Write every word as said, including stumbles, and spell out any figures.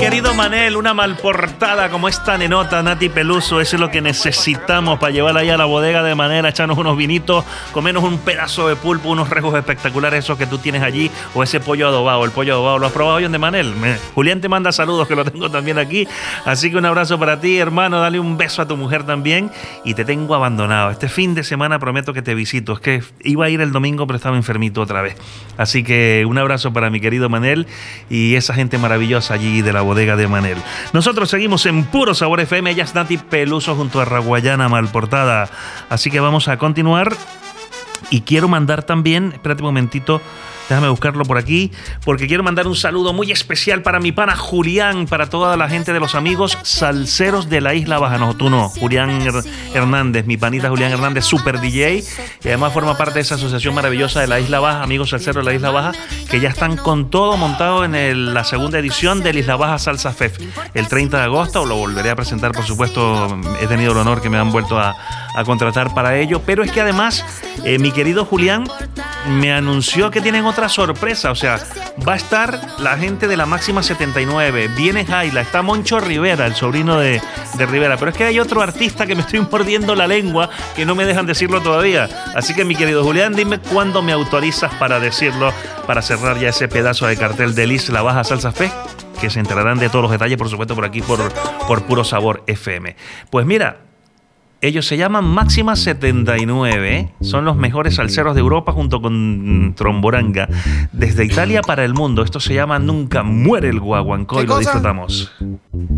querido Manel, una malportada como esta nenota Nati Peluso, eso es lo que necesitamos para llevarla allá a la bodega de Manel, a echarnos unos vinitos, comernos un pedazo de pulpo, unos rejos espectaculares esos que tú tienes allí, o ese pollo adobado, el pollo adobado, ¿lo has probado hoy de Manel? Me, Julián te manda saludos, que lo tengo también aquí, así que un abrazo para ti, hermano, dale un beso a tu mujer también, y te tengo abandonado. Este fin de semana prometo que te visito, es que iba a ir el domingo, pero estaba enfermito otra vez, así que un abrazo para mi querido Manel y esa gente maravillosa allí de la bodega de Manel. Nosotros seguimos en Puro Sabor F M, ella es Nati Peluso junto a Raguayana Malportada, así que vamos a continuar y quiero mandar también, espérate un momentito, déjame buscarlo por aquí, porque quiero mandar un saludo muy especial para mi pana Julián, para toda la gente de los amigos salseros de la Isla Baja. No, tú no, Julián Hernández, mi panita Julián Hernández, super D J, y además forma parte de esa asociación maravillosa de la Isla Baja, amigos salseros de la Isla Baja, que ya están con todo montado en el, la segunda edición del Isla Baja Salsa Fest, el treinta de agosto, lo volveré a presentar, por supuesto, he tenido el honor que me han vuelto a, a contratar para ello, pero es que además, eh, mi querido Julián me anunció que tienen otra sorpresa, o sea, va a estar la gente de la Máxima setenta y nueve, viene Jaila, está Moncho Rivera, el sobrino de, de Rivera, pero es que hay otro artista que me estoy mordiendo la lengua que no me dejan decirlo todavía, así que mi querido Julián, dime cuándo me autorizas para decirlo, para cerrar ya ese pedazo de cartel del Isla Baja Salsa Fest, que se enterarán de todos los detalles, por supuesto, por aquí, por, por Puro Sabor F M. Pues mira, ellos se llaman Máxima setenta y nueve, son los mejores salseros de Europa junto con Tromboranga. Desde Italia para el mundo, esto se llama Nunca Muere el Guaguancó y lo disfrutamos.